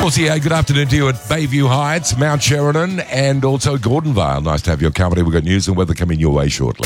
4CA, good afternoon to you at Bayview Heights, Mount Sheridan, and also Gordonvale. Nice to have your company. We've got news and weather coming your way shortly.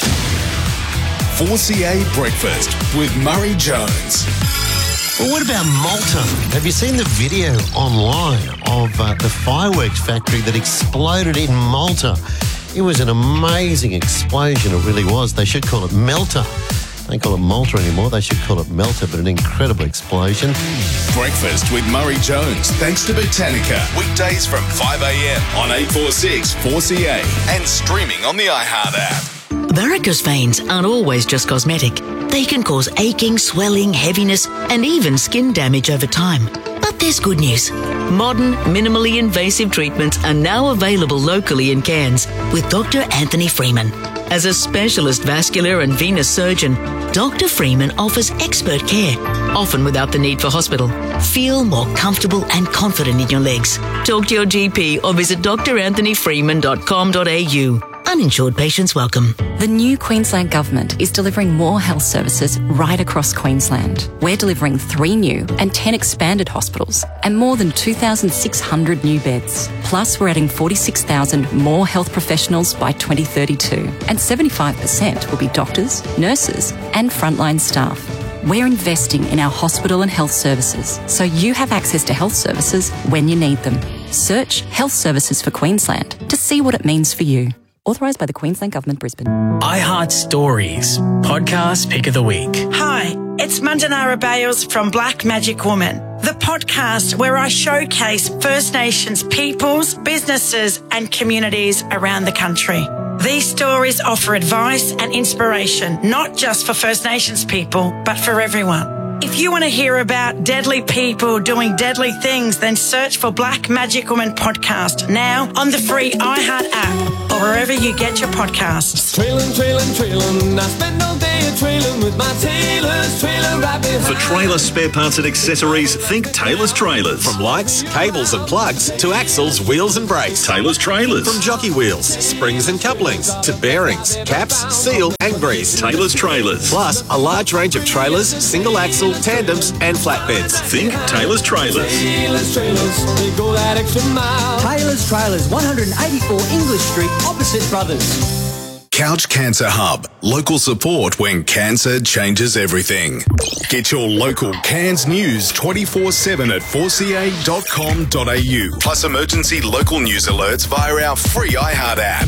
4CA Breakfast with Murray Jones. Well, what about Malta? Have you seen the video online of the fireworks factory that exploded in Malta? It was an amazing explosion, it really was. They should call it Melter. They don't call it Malta anymore, they should call it Melter, but an incredible explosion. Breakfast with Murray Jones, thanks to Botanica. Weekdays from 5 a.m. on 846 4CA and streaming on the iHeart app. Varicose veins aren't always just cosmetic. They can cause aching, swelling, heaviness, and even skin damage over time. But there's good news. Modern, minimally invasive treatments are now available locally in Cairns with Dr. Anthony Freeman. As a specialist vascular and venous surgeon, Dr. Freeman offers expert care, often without the need for hospital. Feel more comfortable and confident in your legs. Talk to your GP or visit drAnthonyFreeman.com.au. Uninsured patients welcome. The new Queensland Government is delivering more health services right across Queensland. We're delivering 3 new and 10 expanded hospitals and more than 2,600 new beds. Plus, we're adding 46,000 more health professionals by 2032, and 75% will be doctors, nurses and frontline staff. We're investing in our hospital and health services so you have access to health services when you need them. Search Health Services for Queensland to see what it means for you. Authorised by the Queensland Government, Brisbane. iHeart Stories, podcast pick of the week. Hi, it's Mandanara Bales from Black Magic Woman, the podcast where I showcase First Nations peoples, businesses and communities around the country. These stories offer advice and inspiration, not just for First Nations people, but for everyone. If you want to hear about deadly people doing deadly things, then search for Black Magic Woman podcast now on the free iHeart app or wherever you get your podcasts. Trailing. I spend all day trailing with my Taylor's trailer right behind. For trailer spare parts and accessories, think Taylor's Trailers. From lights, cables and plugs to axles, wheels and brakes. Taylor's Trailers. From jockey wheels, springs and couplings to bearings, caps, seal and grease. Taylor's Trailers. Plus a large range of trailers, single axle, tandems and flatbeds. Think Taylor's Trailers. Taylor's Trailers, they go that extra mile. Taylor's Trailers, 184 English Street, opposite Brothers. Couch Cancer Hub. Local support when cancer changes everything. Get your local Cairns news 24/7 at 4ca.com.au. Plus emergency local news alerts via our free iHeart app.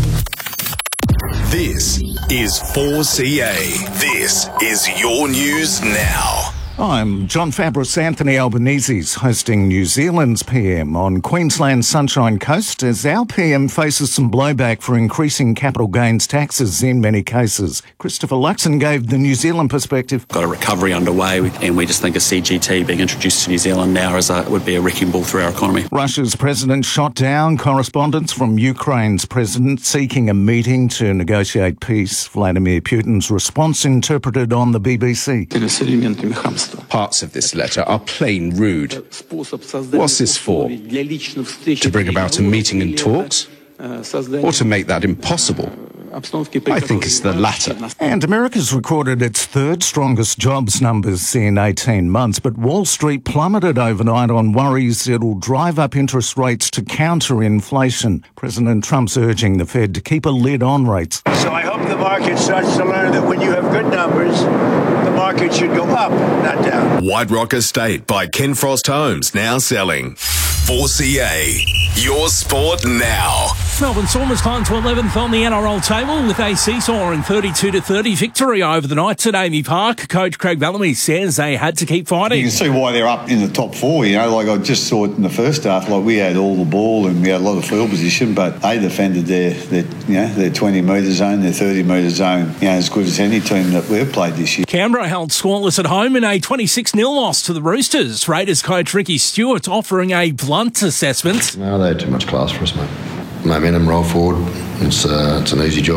This is 4CA. This is your news now. I'm John Fabris. Anthony Albanese's hosting New Zealand's PM on Queensland's Sunshine Coast as our PM faces some blowback for increasing capital gains taxes in many cases. Christopher Luxon gave the New Zealand perspective. Got a recovery underway and we just think a CGT being introduced to New Zealand now would be a wrecking ball through our economy. Russia's president shot down correspondence from Ukraine's president seeking a meeting to negotiate peace. Vladimir Putin's response interpreted on the BBC. Parts of this letter are plain rude. What's this for? To bring about a meeting and talks? Or to make that impossible? I think it's the latter. And America's recorded its third strongest jobs numbers in 18 months, but Wall Street plummeted overnight on worries it'll drive up interest rates to counter inflation. President Trump's urging the Fed to keep a lid on rates. So I hope the market starts to learn that when you have good numbers, the market should go up, not down. White Rock Estate by Ken Frost Homes, now selling. 4CA, your sport now. Melbourne Stormers climb to 11th on the NRL table with a seesaw and 32-30 victory over the Knights at Amy Park. Coach Craig Bellamy says they had to keep fighting. You can see why they're up in the top four, you know, like I just saw it in the first half, like we had all the ball and we had a lot of field position, but they defended their 20-metre zone, their 30-metre zone, as good as any team that we've played this year. Canberra held scoreless at home in a 26-0 loss to the Roosters. Raiders coach Ricky Stewart offering a blunt assessment. No, they had too much class for us, mate. Momentum, roll forward. It's an easy job.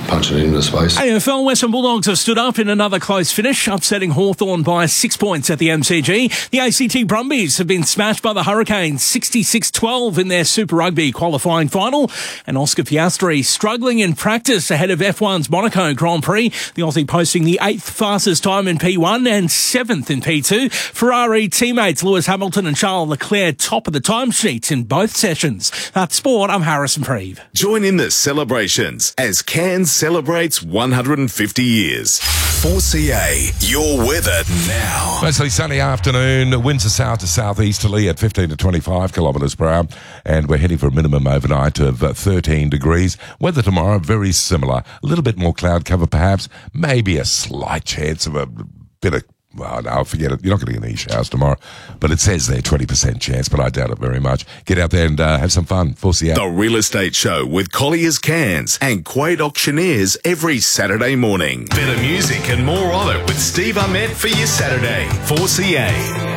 punching it into space. AFL Western Bulldogs have stood up in another close finish, upsetting Hawthorn by 6 points at the MCG. The ACT Brumbies have been smashed by the Hurricanes 66-12 in their Super Rugby qualifying final. And Oscar Piastri struggling in practice ahead of F1's Monaco Grand Prix. The Aussie posting the 8th fastest time in P1 and 7th in P2. Ferrari teammates Lewis Hamilton and Charles Leclerc top of the timesheets in both sessions. That's sport. I'm Harrison Preeve. Join in the celebrations as Cairns celebrates 150 years. 4CA, your weather now. Mostly sunny afternoon, winds are south to southeasterly at 15 to 25 kilometres per hour, and we're heading for a minimum overnight of 13 degrees. Weather tomorrow, very similar. A little bit more cloud cover perhaps, maybe a slight chance of a bit of, well, no, forget it. You're not going to get any showers tomorrow. But it says there 20% chance, but I doubt it very much. Get out there and have some fun. 4CA. The Real Estate Show with Collier's Cairns and Quade Auctioneers every Saturday morning. Better music and more of it with Steve Ahmed for your Saturday. 4CA.